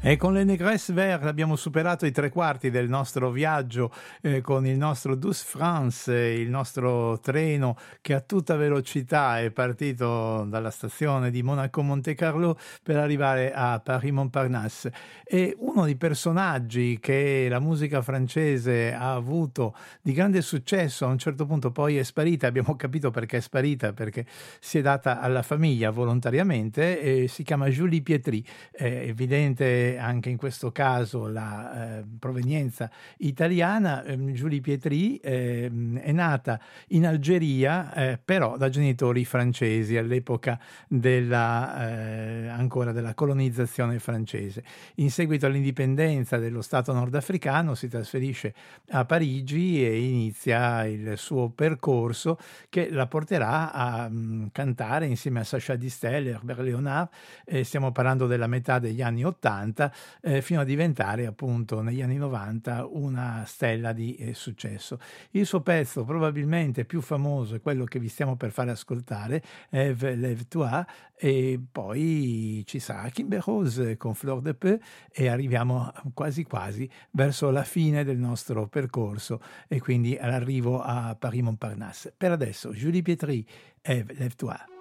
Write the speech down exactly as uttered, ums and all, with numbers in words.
E con le Négresse Verts abbiamo superato i tre quarti del nostro viaggio eh, con il nostro Douce France, eh, il nostro treno che a tutta velocità è partito dalla stazione di Monaco Monte Carlo per arrivare a Paris Montparnasse. E uno dei personaggi che la musica francese ha avuto di grande successo, a un certo punto poi è sparita, abbiamo capito perché è sparita, perché si è data alla famiglia volontariamente, e si chiama Julie Pietri. È evidente anche in questo caso la eh, provenienza italiana. eh, Julie Pietri eh, è nata in Algeria, eh, però da genitori francesi all'epoca della, eh, ancora della colonizzazione francese. In seguito all'indipendenza dello Stato nordafricano si trasferisce a Parigi e inizia il suo percorso che la porterà a mh, cantare insieme a Sacha Distel e Herbert Léonard. Eh, stiamo parlando della metà degli anni ottanta, eh, fino a diventare appunto negli anni novanta una stella di eh, successo. Il suo pezzo probabilmente più famoso è quello che vi stiamo per fare ascoltare, Ève, lève-toi, e poi ci sarà Kimber Rose con Fleur de Peu e arriviamo quasi quasi verso la fine del nostro percorso e quindi all'arrivo a Paris Montparnasse. Per adesso Julie Pietri, Ève, lève-toi.